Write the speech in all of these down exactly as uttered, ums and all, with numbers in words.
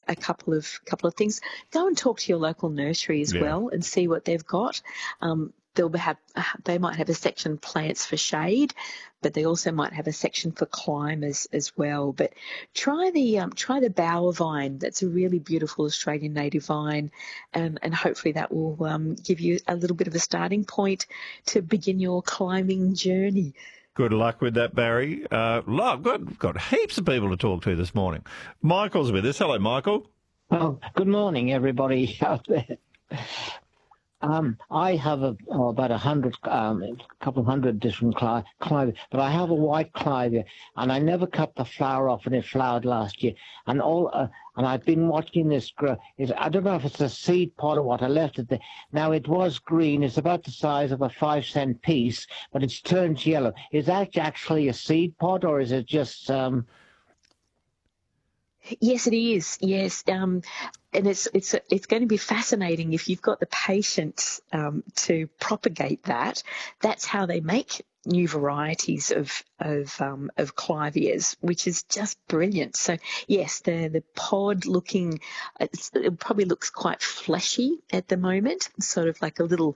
a couple of couple of things. Go and talk to your local nursery as Yeah. well and see what they've got. Um, they'll have they might have a section plants for shade, but they also might have a section for climbers as well. But try the um, try the bower vine. That's a really beautiful Australian native vine, and and hopefully that will um, give you a little bit of a starting point to begin your climbing journey. Good luck with that, Barry. Uh, look, got, got heaps of people to talk to this morning. Michael's with us. Hello, Michael. Oh, good morning, everybody out there. Um, I have a, oh, about a hundred, um, a couple of hundred different cli- clivia, but I have a white clivia, and I never cut the flower off, and it flowered last year. And all, uh, and I've been watching this grow. It's, I don't know if it's a seed pod or what. I left it there. Now it was green. It's about the size of a five cent piece, but it's turned yellow. Is that actually a seed pod, or is it just? Um... Yes, it is. Yes, um, and it's it's it's going to be fascinating if you've got the patience um, to propagate that. That's how they make new varieties of of um, of clivias, which is just brilliant. So yes, the the pod looking, it's, it probably looks quite fleshy at the moment, sort of like a little,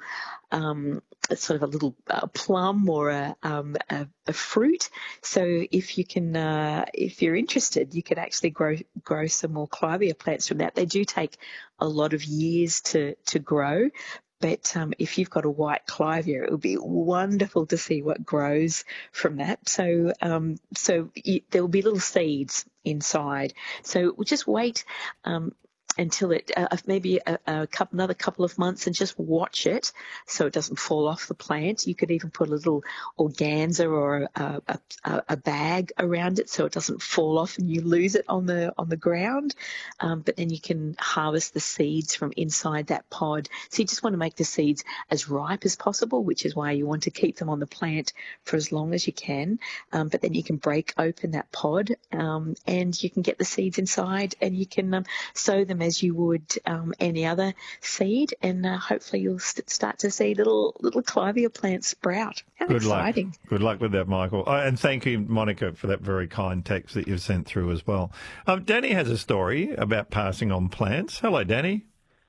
um, sort of a little uh, plum or a, um, a a fruit. So if you can, uh, if you're interested, you could actually grow grow some more clivia plants from that. They do take a lot of years to to grow. But um, if you've got a white clivia, it would be wonderful to see what grows from that. So, um, so you, there will be little seeds inside. So we'll just wait um, until it uh, maybe a, a couple, another couple of months, and just watch it so it doesn't fall off the plant. You could even put a little organza or a, a, a bag around it so it doesn't fall off and you lose it on the on the ground. Um, but then you can harvest the seeds from inside that pod. So you just want to make the seeds as ripe as possible, which is why you want to keep them on the plant for as long as you can. Um, but then you can break open that pod um, and you can get the seeds inside, and you can um, sow them as you would um, any other seed, and uh, hopefully you'll st- start to see little little clivia plants sprout. How Good exciting. luck. Good luck with that, Michael. Oh, and thank you, Monica, for that very kind text that you've sent through as well. Um, Danny has a story about passing on plants. Hello, Danny.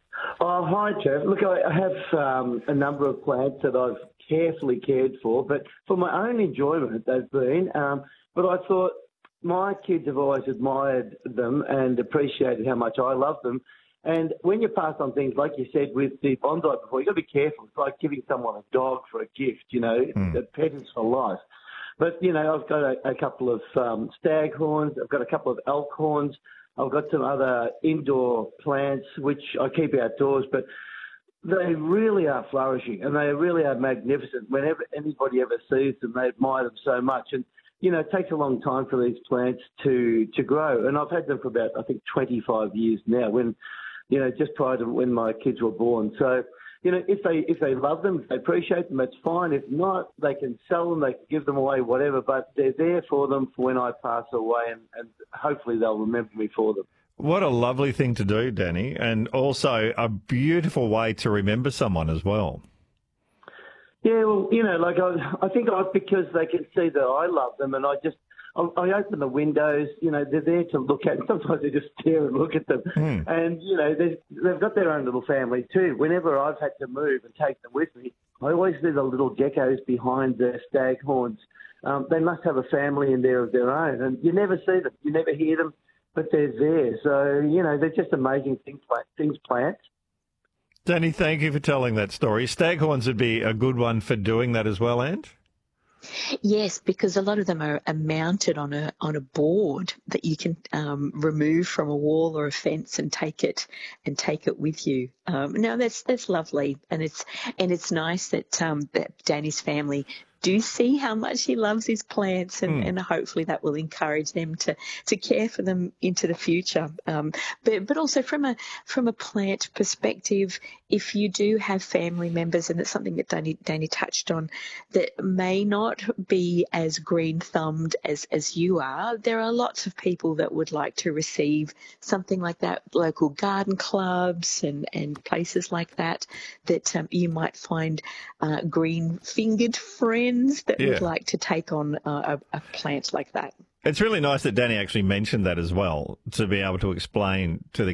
Oh, hi, Jeff. Look, I I have um, a number of plants that I've carefully cared for, but for my own enjoyment they've been. Um, but I thought, my kids have always admired them and appreciated how much I love them. And when you pass on things, like you said with the bonsai before, you've got to be careful. It's like giving someone a dog for a gift, you know. Mm. The pet is for life. But, you know, I've got a, a couple of um, staghorns. I've got a couple of elk horns. I've got some other indoor plants, which I keep outdoors. But they really are flourishing, and they really are magnificent. Whenever anybody ever sees them, they admire them so much. And you know, it takes a long time for these plants to, to grow. And I've had them for about, I think, twenty-five years now, when, you know, just prior to when my kids were born. So, you know, if they if they love them, if they appreciate them, that's fine. If not, they can sell them, they can give them away, whatever. But they're there for them for when I pass away, and, and hopefully they'll remember me for them. What a lovely thing to do, Danny, and also a beautiful way to remember someone as well. Yeah, well, you know, like I, I think I, because they can see that I love them, and I just, I, I open the windows, you know, they're there to look at, and sometimes they just stare and look at them. Mm. And, you know, they've got their own little family too. Whenever I've had to move and take them with me, I always see the little geckos behind the staghorns. Um, they must have a family in there of their own, and you never see them, you never hear them, but they're there. So, you know, they're just amazing things, things plants. Danny, thank you for telling that story. Staghorns would be a good one for doing that as well, Ange? Yes, because a lot of them are, are mounted on a on a board that you can um, remove from a wall or a fence and take it and take it with you. Um, no, that's that's lovely, and it's and it's nice that um, that Danny's family do see how much he loves his plants, and, mm. and hopefully that will encourage them to, to care for them into the future. Um, but but also from a from a plant perspective, if you do have family members, and it's something that Danny, Danny touched on, that may not be as green-thumbed as, as you are, there are lots of people that would like to receive something like that, local garden clubs and, and places like that, that um, you might find uh, green-fingered friends that yeah. would like to take on uh, a, a plant like that. It's really nice that Danny actually mentioned that as well, to be able to explain to the